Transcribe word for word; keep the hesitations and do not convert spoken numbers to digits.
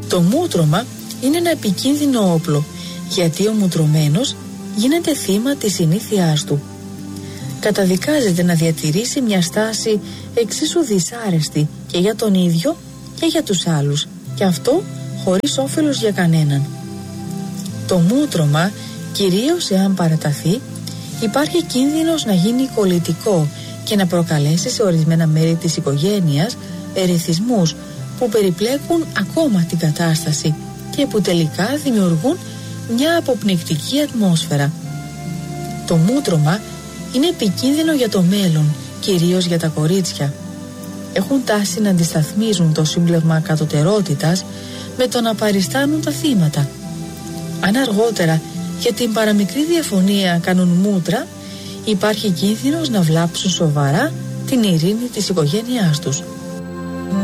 Το μούτρωμα είναι ένα επικίνδυνο όπλο, γιατί ο μουτρωμένος γίνεται θύμα της συνήθειάς του. Καταδικάζεται να διατηρήσει μια στάση εξίσου δυσάρεστη και για τον ίδιο και για τους άλλους, και αυτό χωρίς όφελος για κανέναν. Το μούτρωμα, κυρίως εάν παραταθεί, υπάρχει κίνδυνος να γίνει κολλητικό και να προκαλέσει σε ορισμένα μέρη της οικογένειας ερεθισμούς που περιπλέκουν ακόμα την κατάσταση και που τελικά δημιουργούν μια αποπνικτική ατμόσφαιρα. Το μούτρωμα είναι επικίνδυνο για το μέλλον, κυρίως για τα κορίτσια. Έχουν τάση να αντισταθμίζουν το σύμπλεγμα κατωτερότητας με το να παριστάνουν τα θύματα. Αν αργότερα για την παραμικρή διαφωνία κάνουν μούτρα, υπάρχει κίνδυνος να βλάψουν σοβαρά την ειρήνη της οικογένειάς τους.